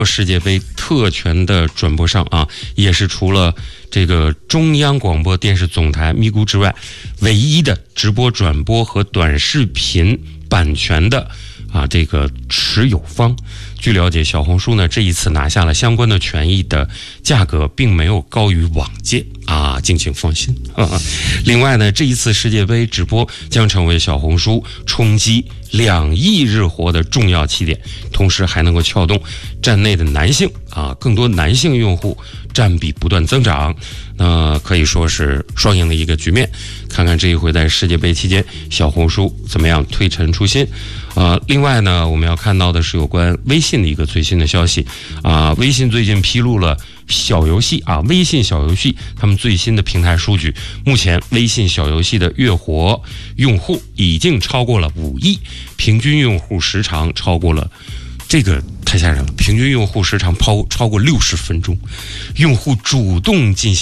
世界杯特权的转播商啊，也是除了这个中央广播电视总台咪咕之外，唯一的直播转播和短视频版权的这个持有方。据了解，小红书呢这一次拿下了相关的权益的价格并没有高于往届敬请放心。另外呢，这一次世界杯直播将成为小红书冲击2亿日活的重要起点，同时还能够撬动站内的男性更多男性用户占比不断增长，可以说是双赢的一个局面。看看这一回在世界杯期间，小红书怎么样推陈出新。另外呢，我们要看到的是有关微信的一个最新的消息微信最近披露了小游戏微信小游戏他们最新的平台数据。目前微信小游戏的月活用户已经超过了5亿，平均用户时长超过了，这个太吓人了，平均用户时长超过60分钟，用户主动进行